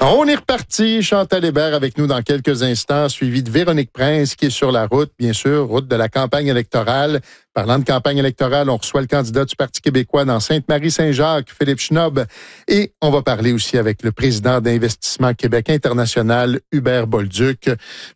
On est reparti. Chantal Hébert avec nous dans quelques instants, suivi de Véronique Prince qui est sur la route, bien sûr, route de la campagne électorale. Parlant de campagne électorale, on reçoit le candidat du Parti québécois dans Sainte-Marie-Saint-Jacques, Philippe Schnob. Et on va parler aussi avec le président d'Investissement Québec International, Hubert Bolduc,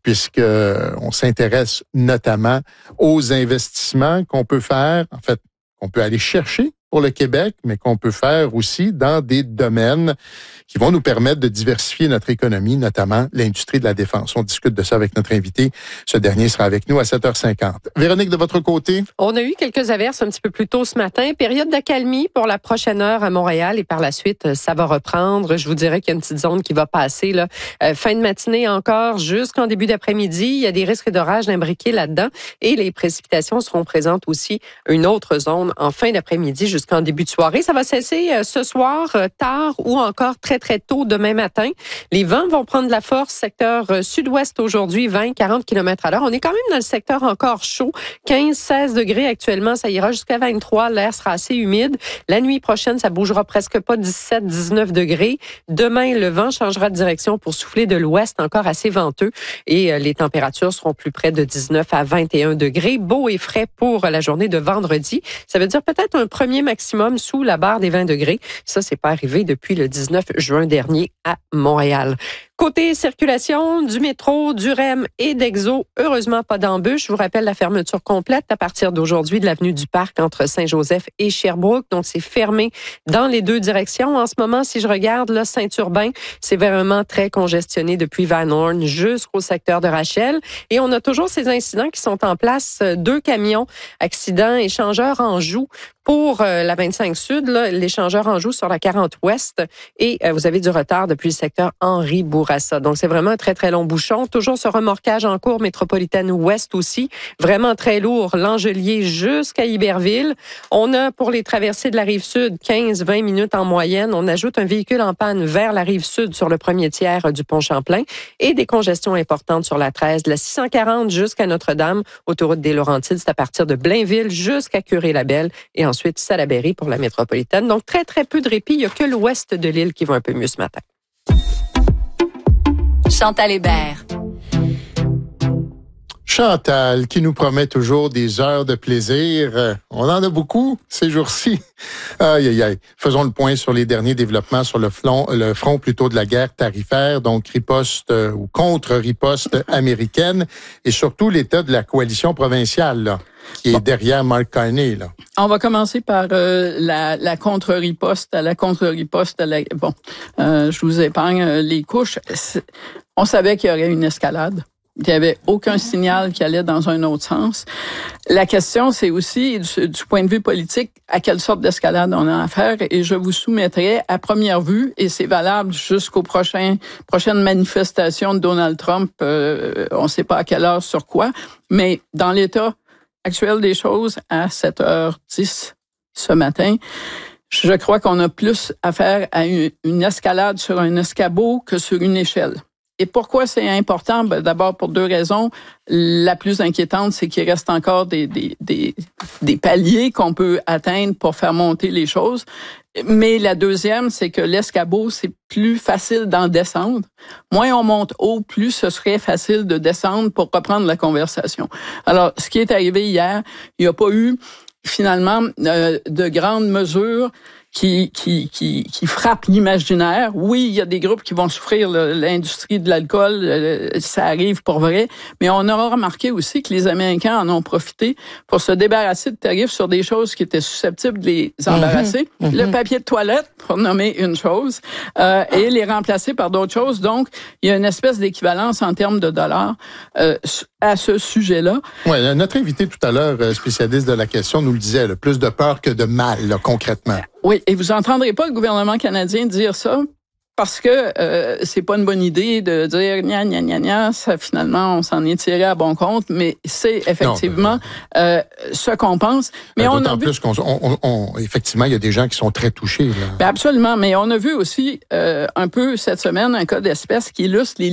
puisqu'on s'intéresse notamment aux investissements qu'on peut faire, en fait, qu'on peut aller chercher pour le Québec, mais qu'on peut faire aussi dans des domaines qui vont nous permettre de diversifier notre économie, notamment l'industrie de la défense. On discute de ça avec notre invité. Ce dernier sera avec nous à 7h50. Véronique, de votre côté? On a eu quelques averses un petit peu plus tôt ce matin. Période d'accalmie pour la prochaine heure à Montréal et par la suite, ça va reprendre. Je vous dirais qu'il y a une petite zone qui va passer là. Fin de matinée encore jusqu'en début d'après-midi. Il y a des risques d'orage imbriqués là-dedans et les précipitations seront présentes aussi une autre zone en fin d'après-midi jusqu'en début de soirée. Ça va cesser ce soir, tard ou encore très tôt demain matin. Les vents vont prendre de la force, secteur sud-ouest aujourd'hui, 20-40 km/h. On est quand même dans le secteur encore chaud, 15-16 degrés actuellement, ça ira jusqu'à 23. L'air sera assez humide. La nuit prochaine, ça bougera presque pas, 17-19 degrés. Demain, le vent changera de direction pour souffler de l'ouest, encore assez venteux. Et les températures seront plus près de 19 à 21 degrés. Beau et frais pour la journée de vendredi. Ça veut dire peut-être un premier maximum sous la barre des 20 degrés. Ça, c'est pas arrivé depuis le 19 juin dernier à Montréal. Côté circulation, du métro, du REM et d'Exo, heureusement pas d'embûches. Je vous rappelle la fermeture complète à partir d'aujourd'hui de l'avenue du Parc entre Saint-Joseph et Sherbrooke. Donc, c'est fermé dans les deux directions. En ce moment, si je regarde, là, Saint-Urbain, c'est vraiment très congestionné depuis Van Horn jusqu'au secteur de Rachel. Et on a toujours ces incidents qui sont en place. 2 camions, accidents, échangeurs en joue pour la 25 Sud, là, l'échangeur en joue sur la 40 Ouest. Et vous avez du retard depuis le secteur Henri Bourassa. Donc, c'est vraiment un très long bouchon. Toujours ce remorquage en cours métropolitaine ouest aussi. Vraiment très lourd. L'Angelier jusqu'à Iberville. On a, pour les traversées de la Rive-Sud, 15-20 minutes en moyenne. On ajoute un véhicule en panne vers la Rive-Sud sur le premier tiers du pont Champlain et des congestions importantes sur la 13, de la 640 jusqu'à Notre-Dame. Autoroute des Laurentides, c'est à partir de Blainville jusqu'à Curé-Labelle et ensuite Salaberry pour la métropolitaine. Donc, très peu de répit. Il n'y a que l'ouest de l'île qui va un peu mieux ce matin. Chantal Hébert. Chantal, qui nous promet toujours des heures de plaisir. On en a beaucoup ces jours-ci. Aïe. Faisons le point sur les derniers développements sur le front plutôt de la guerre tarifaire, donc riposte ou contre-riposte américaine, et surtout l'état de la coalition provinciale, là, qui est derrière Mark Carney, là. On va commencer par la contre-riposte à la contre-riposte. Je vous épargne les couches. On savait qu'il y aurait une escalade. Il n'y avait aucun signal qui allait dans un autre sens. La question, c'est aussi, du point de vue politique, à quelle sorte d'escalade on a affaire. Et je vous soumettrai à première vue, et c'est valable jusqu'aux prochaines manifestations de Donald Trump, on ne sait pas à quelle heure, sur quoi, mais dans l'état actuel des choses, à 7h10 ce matin, je crois qu'on a plus affaire à une escalade sur un escabeau que sur une échelle. Et pourquoi c'est important? Ben, d'abord, pour 2 raisons. La plus inquiétante, c'est qu'il reste encore des paliers qu'on peut atteindre pour faire monter les choses. Mais la deuxième, c'est que l'escabeau, c'est plus facile d'en descendre. Moins on monte haut, plus ce serait facile de descendre pour reprendre la conversation. Alors, ce qui est arrivé hier, il n'y a pas eu finalement de grandes mesures qui frappe l'imaginaire. Oui, il y a des groupes qui vont souffrir, l'industrie de l'alcool, ça arrive pour vrai, mais on aura remarqué aussi que les Américains en ont profité pour se débarrasser de tarifs sur des choses qui étaient susceptibles de les embarrasser. Le papier de toilette, pour nommer une chose, et les remplacer par d'autres choses. Donc, il y a une espèce d'équivalence en termes de dollars à ce sujet-là. Ouais, notre invité tout à l'heure, spécialiste de la question, nous le disait, là, plus de peur que de mal, là, concrètement. Oui, et vous n'entendrez pas le gouvernement canadien dire ça parce que c'est pas une bonne idée de dire gna, ça, finalement, on s'en est tiré à bon compte, mais c'est effectivement ce qu'on pense. Mais on d'autant a vu... plus effectivement, il y a des gens qui sont très touchés, là. Ben absolument, mais on a vu aussi un peu cette semaine un cas d'espèce qui illustre les